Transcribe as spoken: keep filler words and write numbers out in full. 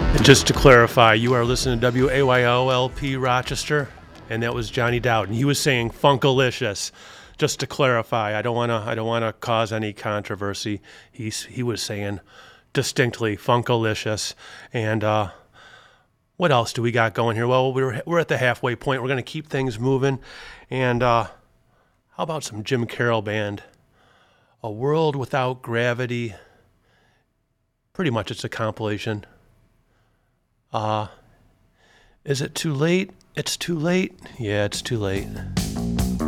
And just to clarify, you are listening to W A Y O L P Rochester, and that was Johnny Dowd, and he was saying Funkalicious. Just to clarify, I don't want to I don't want to cause any controversy. He's he was saying distinctly Funkalicious. And uh, what else do we got going here? Well, we're we're at the halfway point. We're going to keep things moving. And uh, how about some Jim Carroll Band? A World Without Gravity. Pretty much it's a compilation. Uh, is it too late? It's too late? Yeah, it's too late.